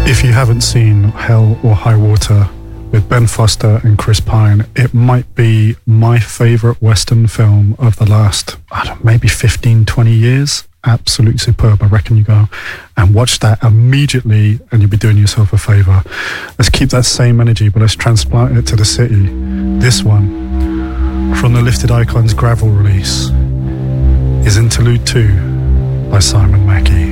If you haven't seen Hell or High Water with Ben Foster and Chris Pine, it might be my favourite Western film of the last, maybe 15, 20 years. Absolutely superb. I reckon you go and watch that immediately and you'll be doing yourself a favour. Let's keep that same energy, but let's transplant it to the city. This one, from the Lifted Icons Gravel release, is Interlude 2 by Simon Mackey.